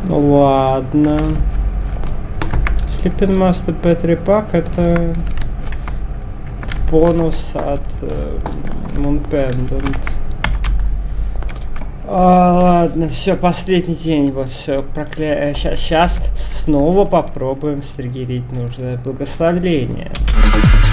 Ну ладно. Sleeping Master Battery Pack это бонус от Moon Pendant. Ладно, все, последний день, вот все, сейчас снова попробуем стригерить нужное благословление.